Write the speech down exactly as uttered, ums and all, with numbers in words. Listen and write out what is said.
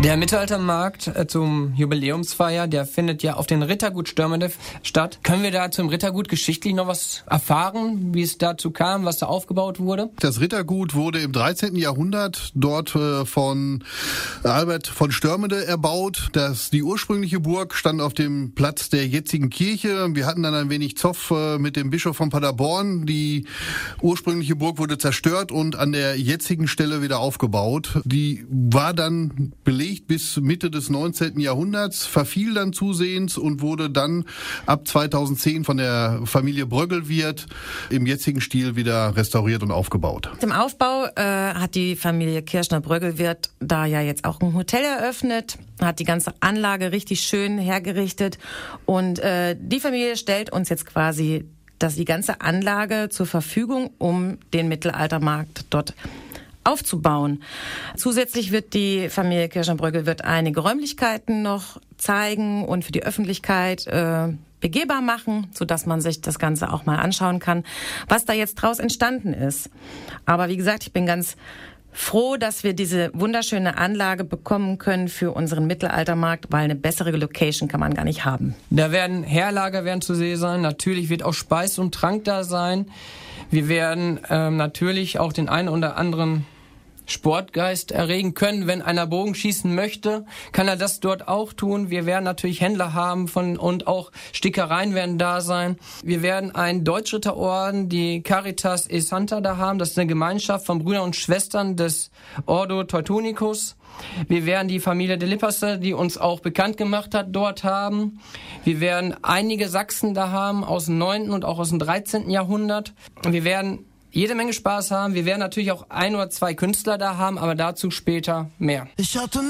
Der Mittelaltermarkt äh, zum Jubiläumsfeier, der findet ja auf den Rittergut Störmende statt. Können wir da zum Rittergut geschichtlich noch was erfahren, wie es dazu kam, was da aufgebaut wurde? Das Rittergut wurde im dreizehnten Jahrhundert dort äh, von Albert von Störmende erbaut. Das, die ursprüngliche Burg stand auf dem Platz der jetzigen Kirche. Wir hatten dann ein wenig Zoff äh, mit dem Bischof von Paderborn. Die ursprüngliche Burg wurde zerstört und an der jetzigen Stelle wieder aufgebaut. Die war dann belegt bis Mitte des neunzehnten Jahrhunderts, verfiel dann zusehends und wurde dann ab zweitausendzehn von der Familie Bröggelwirth im jetzigen Stil wieder restauriert und aufgebaut. Im Aufbau äh, hat die Familie Kirschner-Bröggelwirth da ja jetzt auch ein Hotel eröffnet, hat die ganze Anlage richtig schön hergerichtet und äh, die Familie stellt uns jetzt quasi das, die ganze Anlage zur Verfügung, um den Mittelaltermarkt dort aufzubauen. Zusätzlich wird die Familie Kirschner-Bröggelwirth einige Räumlichkeiten noch zeigen und für die Öffentlichkeit äh, begehbar machen, sodass man sich das Ganze auch mal anschauen kann, was da jetzt draus entstanden ist. Aber wie gesagt, ich bin ganz froh, dass wir diese wunderschöne Anlage bekommen können für unseren Mittelaltermarkt, weil eine bessere Location kann man gar nicht haben. Da werden Herlager werden zu sehen sein, natürlich wird auch Speis und Trank da sein. Wir werden ähm, natürlich auch den einen oder anderen Sportgeist erregen können. Wenn einer Bogen schießen möchte, kann er das dort auch tun. Wir werden natürlich Händler haben von und auch Stickereien werden da sein. Wir werden einen Deutschritterorden, die Caritas e Santa da haben. Das ist eine Gemeinschaft von Brüdern und Schwestern des Ordo Teutonicus. Wir werden die Familie de Lipperse, die uns auch bekannt gemacht hat, dort haben. Wir werden einige Sachsen da haben aus dem neunten und auch aus dem dreizehnten Jahrhundert. Wir werden jede Menge Spaß haben. Wir werden natürlich auch ein oder zwei Künstler da haben, aber dazu später mehr. Ich hatte